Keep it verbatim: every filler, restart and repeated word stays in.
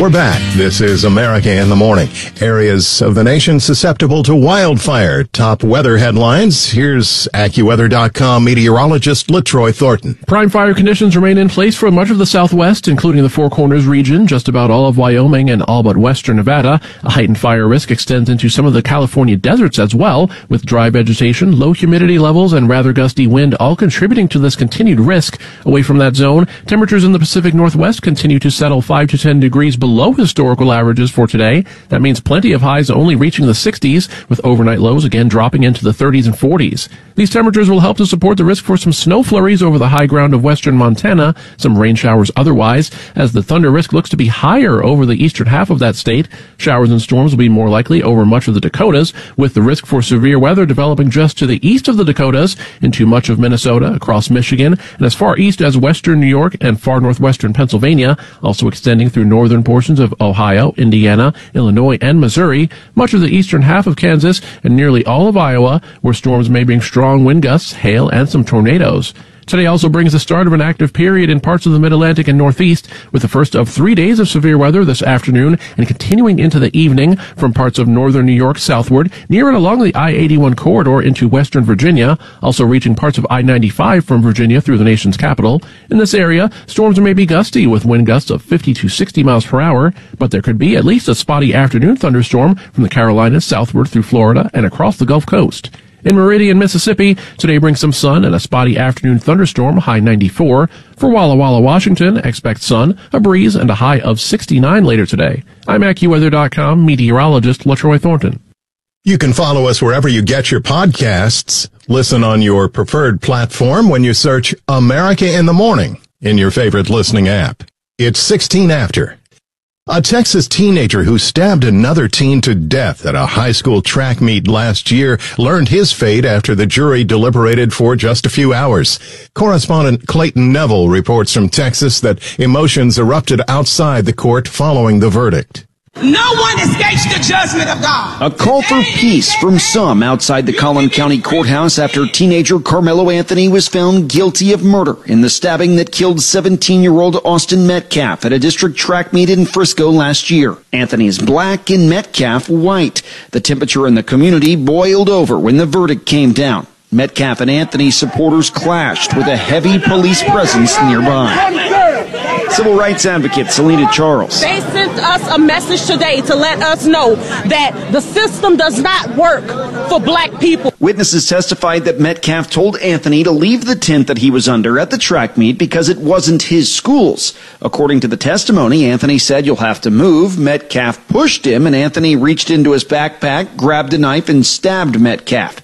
We're back. This is America in the Morning. Areas of the nation susceptible to wildfire. Top weather headlines. Here's AccuWeather dot com meteorologist LaTroy Thornton. Prime fire conditions remain in place for much of the southwest, including the Four Corners region, just about all of Wyoming and all but western Nevada. A heightened fire risk extends into some of the California deserts as well, with dry vegetation, low humidity levels, and rather gusty wind all contributing to this continued risk. Away from that zone, temperatures in the Pacific Northwest continue to settle five to ten degrees below historical averages for today. That means plenty of highs only reaching the sixties, with overnight lows again dropping into the thirties and forties. These temperatures will help to support the risk for some snow flurries over the high ground of western Montana, some rain showers otherwise, as the thunder risk looks to be higher over the eastern half of that state. Showers and storms will be more likely over much of the Dakotas, with the risk for severe weather developing just to the east of the Dakotas, into much of Minnesota, across Michigan, and as far east as western New York and far northwestern Pennsylvania, also extending through northern portions of Ohio, Indiana, Illinois, and Missouri, much of the eastern half of Kansas, and nearly all of Iowa, where storms may bring strong wind gusts, hail, and some tornadoes. Today also brings the start of an active period in parts of the Mid-Atlantic and Northeast, with the first of three days of severe weather this afternoon and continuing into the evening from parts of northern New York southward, near and along the I eighty-one corridor into western Virginia, also reaching parts of I ninety-five from Virginia through the nation's capital. In this area, storms may be gusty with wind gusts of fifty to sixty miles per hour, but there could be at least a spotty afternoon thunderstorm from the Carolinas southward through Florida and across the Gulf Coast. In Meridian, Mississippi, today brings some sun and a spotty afternoon thunderstorm, high ninety-four. For Walla Walla, Washington, expect sun, a breeze, and a high of sixty-nine later today. I'm AccuWeather dot com meteorologist LaTroy Thornton. You can follow us wherever you get your podcasts. Listen on your preferred platform when you search America in the Morning in your favorite listening app. It's sixteen after. A Texas teenager who stabbed another teen to death at a high school track meet last year learned his fate after the jury deliberated for just a few hours. Correspondent Clayton Neville reports from Texas that emotions erupted outside the court following the verdict. No one escapes the judgment of God. A call for peace from some outside the Collin County Courthouse after teenager Carmelo Anthony was found guilty of murder in the stabbing that killed seventeen-year-old Austin Metcalf at a district track meet in Frisco last year. Anthony is black and Metcalf white. The temperature in the community boiled over when the verdict came down. Metcalf and Anthony supporters clashed with a heavy police presence nearby. Civil rights advocate Selena Charles. They sent us a message today to let us know that the system does not work for black people. Witnesses testified that Metcalf told Anthony to leave the tent that he was under at the track meet because it wasn't his school's. According to the testimony, Anthony said, "You'll have to move." Metcalf pushed him, and Anthony reached into his backpack, grabbed a knife, and stabbed Metcalf.